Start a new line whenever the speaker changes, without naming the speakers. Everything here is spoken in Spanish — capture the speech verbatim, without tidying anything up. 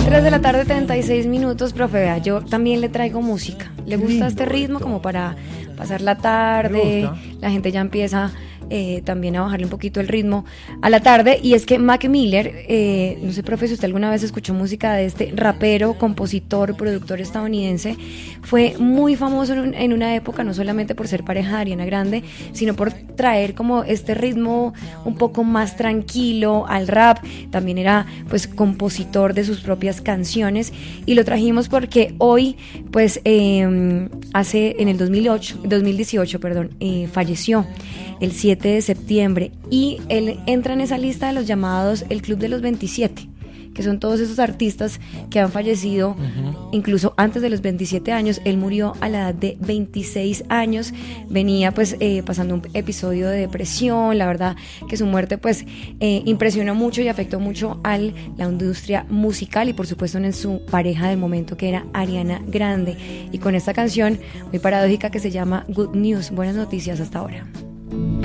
tres de la tarde, treinta y seis minutos, profe, vea, yo también le traigo música. ¿Le gusta
Lindo
este ritmo
esto.
como para pasar la tarde? La gente ya empieza eh, también a bajarle un poquito el ritmo a la tarde. Y es que Mac Miller, eh, no sé, profe, si usted alguna vez escuchó música de este rapero, compositor, productor estadounidense, fue muy famoso en, un, en una época, no solamente por ser pareja de Ariana Grande, sino por traer como este ritmo un poco más tranquilo al rap. También era pues compositor de sus propias canciones y lo trajimos porque hoy pues eh, hace en el dos mil ocho, dos mil dieciocho perdón, eh, falleció el siete de septiembre y él entra en esa lista de los llamados el Club de los veintisiete, que son todos esos artistas que han fallecido uh-huh. incluso antes de los veintisiete años. Él murió a la edad de veintiséis años, venía pues eh, pasando un episodio de depresión. La verdad que su muerte pues eh, impresionó mucho y afectó mucho a la industria musical y por supuesto en su pareja del momento, que era Ariana Grande, y con esta canción muy paradójica que se llama Good News, buenas noticias hasta ahora.